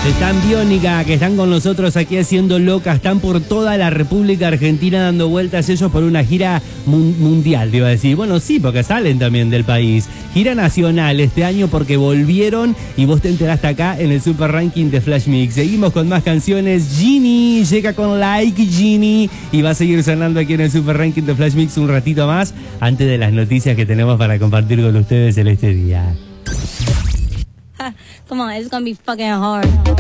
Están Biónica, que están con nosotros aquí haciendo loca, están por toda la República Argentina dando vueltas ellos por una gira mundial, te iba a decir. Bueno, sí, porque salen también del país. Gira nacional este año porque volvieron y vos te enteraste acá en el Super Ranking de Flash Mix. Seguimos con más canciones. Ginny llega con Like Ginny y va a seguir sonando aquí en el Super Ranking de Flash Mix un ratito más antes de las noticias que tenemos para compartir con ustedes en este día. Come on, it's gonna be fucking hard.